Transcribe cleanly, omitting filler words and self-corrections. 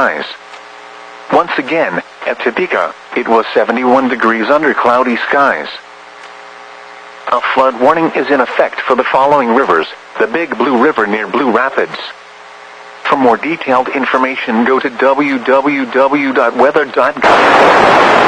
skies. Once again, at Topeka, it was 71 degrees under cloudy skies. A flood warning is in effect for the following rivers: the Big Blue River near Blue Rapids. For more detailed information, go to www.weather.gov.